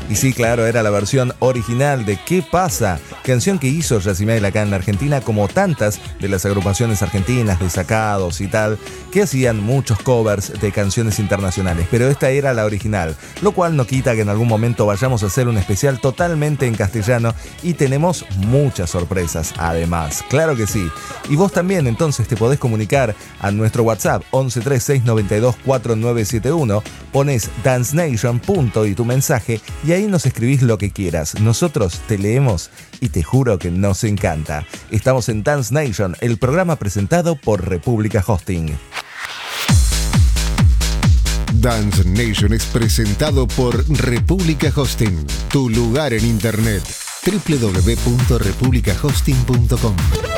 Y sí, claro, era la versión original de ¿Qué pasa? Canción que hizo Yacimel acá en la Argentina, como tantas de las agrupaciones argentinas, Desacados y tal, que hacían muchos covers de canciones internacionales, pero esta era la original, lo cual no quita que en algún momento vayamos a hacer un especial totalmente en castellano y tenemos muchas sorpresas además, claro que sí. Y vos también entonces te podés comunicar a nuestro WhatsApp 1136924971, pones Dance Nation punto y tu mensaje y ahí nos escribís lo que quieras. Nosotros te leemos y te juro que nos encanta. Estamos en Dance Nation, el programa presentado por República Hosting. Dance Nation es presentado por República Hosting, tu lugar en internet. www.republicahosting.com